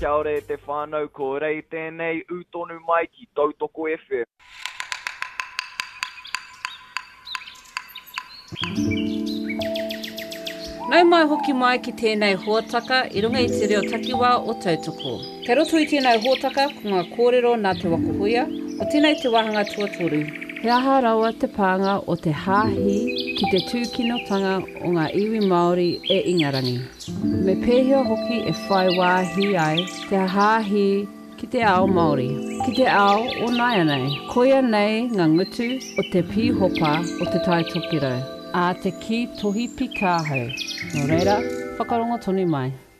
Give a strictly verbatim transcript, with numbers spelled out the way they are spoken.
Kia ora e te whānau, ko rei tēnei utonu mai ki Tautoko F M. Nau mai hoki mai ki tēnei huataka i runga i te reo takiwā o Tautoko. Kei roto i tēnei huataka ko ngā kōrero nā te wakuhuia, o tēnei te wahanga tuatoru. He aha rawa te pānga o te hāhi ki te tūkinotanga o ngā iwi Māori e Ingarangi. Me pēhea hoki e whai wāhi ai te hāhi ki te ao Māori. Ki te ao o Naianei, koia nei ngā ngutu o te pīhopa o te tai tokiro. A te ki tohi pi kāhau. Nō reira, whakarongo tonu mai.